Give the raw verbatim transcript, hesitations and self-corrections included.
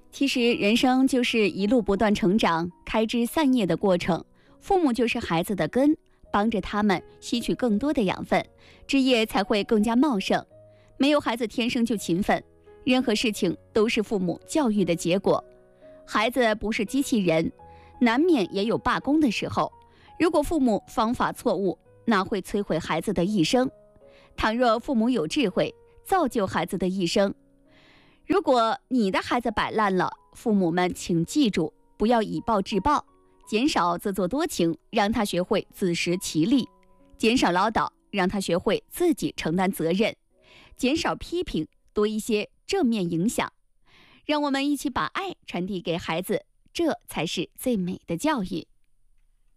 其实人生就是一路不断成长、开枝散叶的过程，父母就是孩子的根，帮着他们吸取更多的养分，枝叶才会更加茂盛。没有孩子天生就勤奋，任何事情都是父母教育的结果。孩子不是机器人，难免也有罢工的时候。如果父母方法错误，那会摧毁孩子的一生。倘若父母有智慧，造就孩子的一生。如果你的孩子摆烂了，父母们请记住，不要以暴制暴，减少自作多情，让他学会自食其力；减少唠叨，让他学会自己承担责任；减少批评，多一些正面影响。让我们一起把爱传递给孩子，这才是最美的教育。